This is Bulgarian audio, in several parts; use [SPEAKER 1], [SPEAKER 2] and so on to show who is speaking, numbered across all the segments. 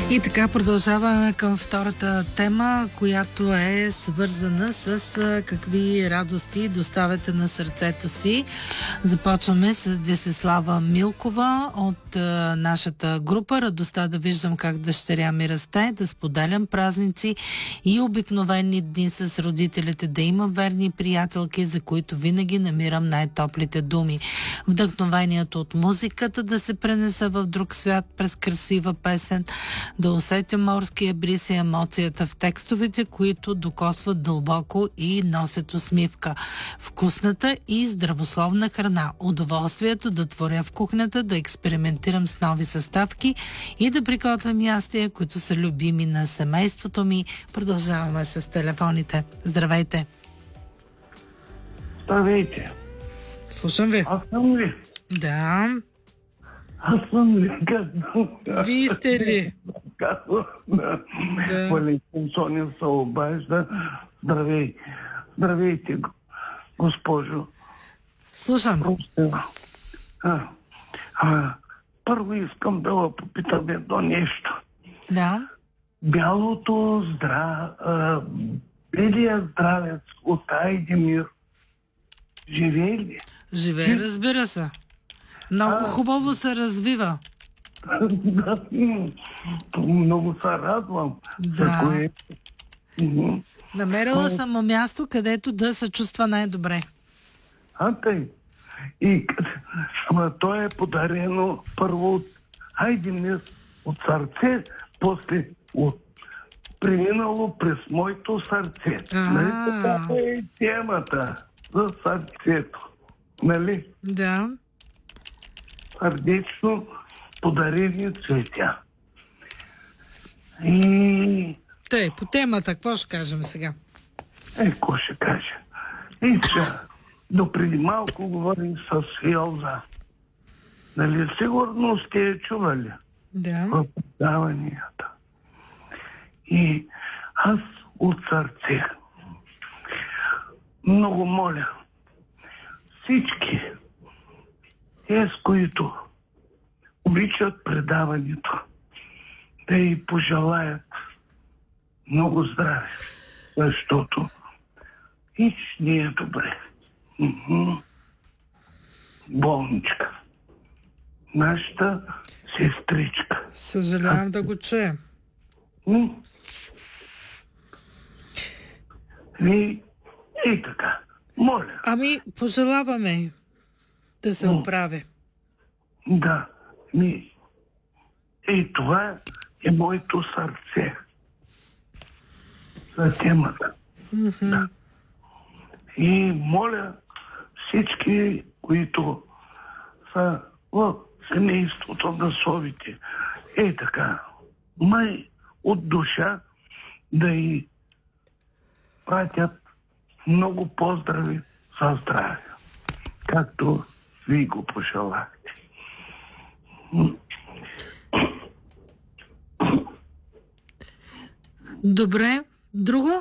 [SPEAKER 1] И така продължаваме към втората тема, която е свързана с какви радости доставяте на сърцето си. Започваме с Десислава Милкова от нашата група. Радостта да виждам как дъщеря ми расте, да споделям празници и обикновени дни с родителите, да има верни приятелки, за които винаги намирам най-топлите думи. Вдъхновението от музиката да се пренеса в друг свят през красива песен, да усетя морския бриз и емоцията в текстовете, които докосват дълбоко и носят усмивка. Вкусната и здравословна храна. Удоволствието да творя в кухнята, да експериментирам с нови съставки и да приготвям ястия, които са любими на семейството ми. Продължаваме с телефоните. Здравейте!
[SPEAKER 2] Здравейте!
[SPEAKER 1] Слушам ви.
[SPEAKER 2] Аз съм ли?
[SPEAKER 1] Да.
[SPEAKER 2] Аз съм ли?
[SPEAKER 1] Вие сте ли?
[SPEAKER 2] Да. Валентин Сонев се обажда. Здравейте, госпожо.
[SPEAKER 1] Слушам.
[SPEAKER 2] Първо искам да попитам едно нещо.
[SPEAKER 1] Да.
[SPEAKER 2] Белия здравец от Айдемир живее ли?
[SPEAKER 1] Живее, разбира се. Много хубаво се развива.
[SPEAKER 2] Много се радвам.
[SPEAKER 1] Да. Намерила съм място, където да се чувства най-добре.
[SPEAKER 2] Тъй. То е подарено първо от Айдемир от сърце, после преминало през моето сърце. Нали така е темата за сърцето? Нали?
[SPEAKER 1] Да.
[SPEAKER 2] Сърдечно подарени цветя. И...
[SPEAKER 1] Тъй, по темата, какво ще кажем сега?
[SPEAKER 2] Какво ще кажа? И сега, допреди малко говорим с Елза. Нали сигурно сте я чували?
[SPEAKER 1] Да.
[SPEAKER 2] В предаванията. И аз от сърце много моля всички, с които обичат предаването, да й пожелаят много здраве, защото ич не е добре. Болничка. Нашата сестричка.
[SPEAKER 1] Съжалявам да го чуем.
[SPEAKER 2] И така, моля.
[SPEAKER 1] Пожелаваме да се оправи.
[SPEAKER 2] Да, това е моето сърце за темата. Да. И моля всички, които са в семейството на совите, така, от душа да й пратят много поздрави за здраве, както вие го пожелахте.
[SPEAKER 1] Добре. Друго?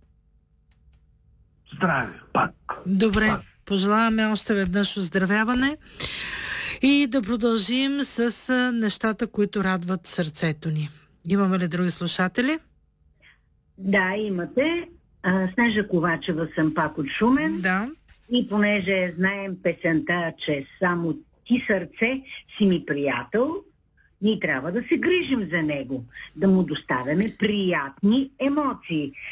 [SPEAKER 2] Здраве, пак.
[SPEAKER 1] Добре. Пожелаваме още веднъж оздравяване и да продължим с нещата, които радват сърцето ни. Имаме ли други слушатели?
[SPEAKER 3] Да, имате. Снежа Ковачева съм пак от Шумен.
[SPEAKER 1] Да.
[SPEAKER 3] И понеже знаем песента, че само ти сърце си ми приятел, ние трябва да се грижим за него, да му доставяме приятни емоции.